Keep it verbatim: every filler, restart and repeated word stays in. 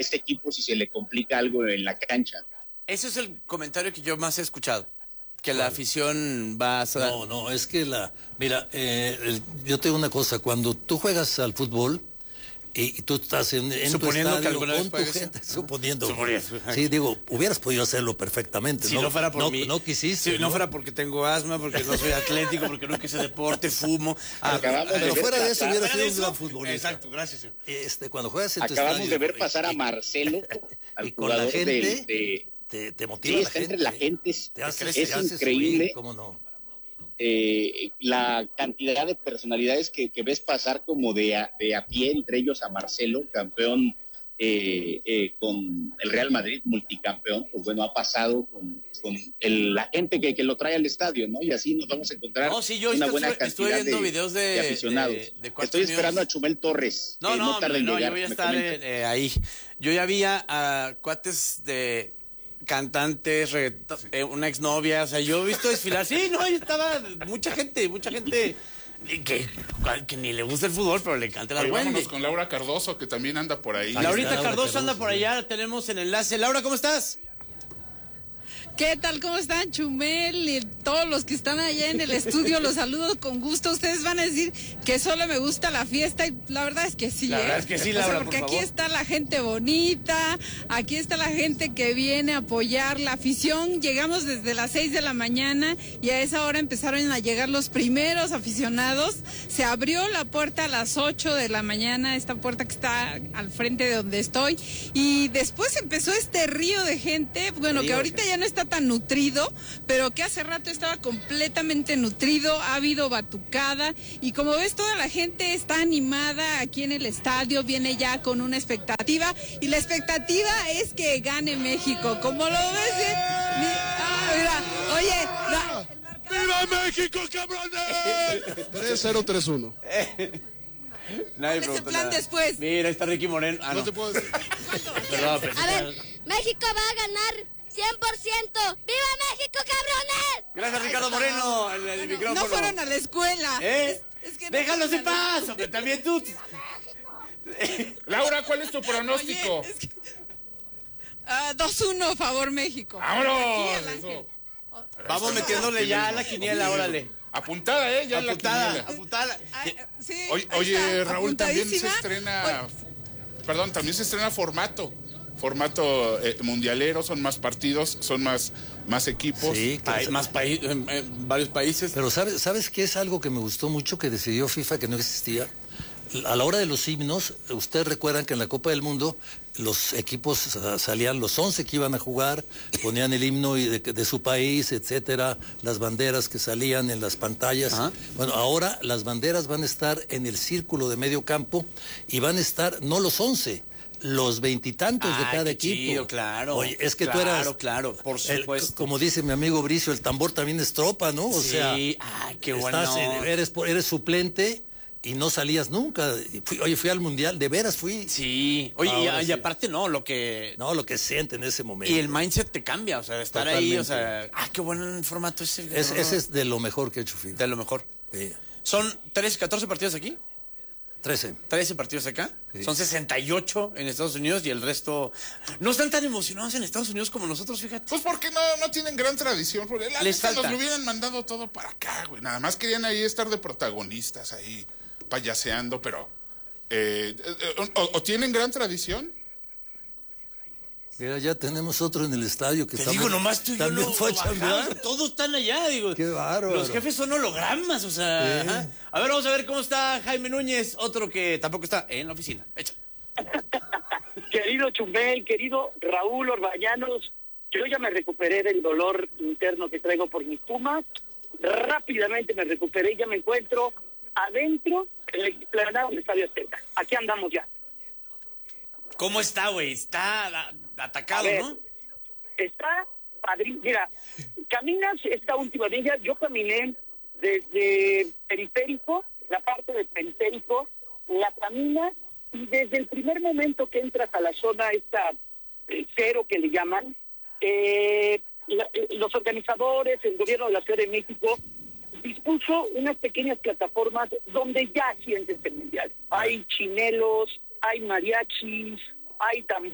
este equipo si se le complica algo en la cancha. Ese es el comentario que yo más he escuchado, que la afición va a... No, no, es que la... Mira, eh, el, yo te digo una cosa, cuando tú juegas al fútbol y, y tú estás en, en tu estadio con tu gente, suponiendo, suponiendo, sí, digo, hubieras podido hacerlo perfectamente. Si no, no fuera por no, mí. No quisiste. Si no, no fuera porque tengo asma, porque no soy atlético, porque no quise deporte, fumo. Acabamos pero de fuera ver de eso hubiera sido un gran futbolista. Exacto, gracias. Señor. Este, cuando juegas en tu Acabamos estadio, de ver pasar a Marcelo, al y con la gente... del, de, Te, te motiva sí, la está gente, entre la gente, es, te haces, es te haces increíble, subir, ¿cómo no? eh, la cantidad de personalidades que, que ves pasar como de a, de a pie, entre ellos a Marcelo, campeón eh, eh, con el Real Madrid, multicampeón, pues bueno, ha pasado con, con el, la gente que, que lo trae al estadio, ¿no? Y así nos vamos a encontrar no, sí, yo una estuve, buena estuve cantidad viendo de, videos de, de aficionados. De, de Estoy esperando a Chumel Torres. No, no, no, no, en no llegar, yo voy a estar eh, ahí. Yo ya vi a, a cuates de... cantantes, reggaetón, eh, una exnovia, o sea, yo he visto desfilar, sí, no, ahí estaba mucha gente, mucha gente que, que ni le gusta el fútbol, pero le encanta la Wendy. Vámonos con Laura Cardoso, que también anda por ahí. Laurita Cardoso, Cardoso anda por allá, sí. Tenemos el enlace. Laura, ¿cómo estás? ¿Qué tal? ¿Cómo están, Chumel? Y todos los que están allá en el estudio, los saludo con gusto. Ustedes van a decir que solo me gusta la fiesta y la verdad es que sí. La ¿eh? verdad es que sí, Laura, o sea, porque por aquí favor. está la gente bonita, aquí está la gente que viene a apoyar la afición. Llegamos desde las seis de la mañana y a esa hora empezaron a llegar los primeros aficionados. Se abrió la puerta a las ocho de la mañana, esta puerta que está al frente de donde estoy, y después empezó este río de gente, bueno, río que ahorita ya no está tan nutrido, pero que hace rato estaba completamente nutrido. Ha habido batucada y como ves, toda la gente está animada aquí en el estadio, viene ya con una expectativa y la expectativa es que gane México. Como lo ves, ¿eh? Ah, mira, oye, la... ¡Viva México, cabrones! tres cero tres uno. Nadie ¿Cuál es el plan nada. Después? Mira, está Ricky Moreno. Ah, no. No te puedo decir. Perdón, pero a ver, México va a ganar cien por ciento. ¡Viva México, cabrones! Gracias, Ricardo Moreno. El, el bueno, micrófono. no fueron a la escuela. ¿Eh? Es, es que no déjalos en paz, hombre, también tú. Laura, ¿cuál es tu pronóstico? Oye, es que... uh, dos uno, favor México. ¡Vámonos! Vamos metiéndole ya a la quiniela, órale. Apuntada, ¿eh? Ya apuntada, la apuntada. Ah, sí, oye, oye está, Raúl, también se estrena... Oye. Perdón, también se estrena formato. Formato eh, mundialero, son más partidos, son más, más equipos. Sí, Hay más países, en, en varios países. Pero ¿sabes, ¿sabes qué es algo que me gustó mucho que decidió FIFA que no existía? A la hora de los himnos, ustedes recuerdan que en la Copa del Mundo los equipos salían, los once que iban a jugar, ponían el himno de, de su país, etcétera, las banderas que salían en las pantallas. Ajá. Bueno, ahora las banderas van a estar en el círculo de medio campo y van a estar no los once, los veintitantos de cada equipo. Chido, claro. Oye, es que claro, tú eras... Claro, claro, por supuesto. El, como dice mi amigo Bricio, el tambor también es tropa, ¿no? O sí, sea, ay, qué bueno. Estás, eres, eres suplente y no salías nunca. Fui, oye, fui al Mundial, de veras fui. Sí. Oye, y, y sí. aparte no, lo que... No, lo que siente en ese momento. Y el mindset te cambia, o sea, estar Totalmente. Ahí, o sea... Ah, qué buen formato ese. Es, no, ese es de lo mejor que he hecho FIFA. De lo mejor. Sí. ¿Son trece, catorce partidos aquí? trece. trece partidos acá. Sí. Son sesenta y ocho en Estados Unidos y el resto... No están tan emocionados en Estados Unidos como nosotros, fíjate. Pues porque no, no tienen gran tradición. Porque la Les falta. Nos lo hubieran mandado todo para acá, güey. Nada más querían ahí estar de protagonistas, ahí payaseando, pero... Eh, eh, o, ¿O tienen gran tradición? Mira, ya tenemos otro en el estadio que Te también, digo, nomás tú y yo también no, fue a bajamos, todos están allá, digo. Qué bárbaro. Los jefes son hologramas, o sea. Sí. Ajá. A ver, vamos a ver cómo está Jaime Núñez, otro que tampoco está en la oficina. Échale. Querido Chumel, querido Raúl Orbañanos, yo ya me recuperé del dolor interno que traigo por mis Pumas. Rápidamente me recuperé y ya me encuentro adentro del explanado del Estadio Azteca. Aquí andamos ya. ¿Cómo está, güey? Está la, atacado, ver, ¿no? Está padrísimo. Mira, caminas esta última villa, yo caminé desde periférico, la parte del periférico, la caminas y desde el primer momento que entras a la zona esta eh, cero que le llaman, eh, la, eh, los organizadores, el gobierno de la Ciudad de México dispuso unas pequeñas plataformas donde ya sientes el mundial. Hay chinelos, hay mariachis, hay tambores.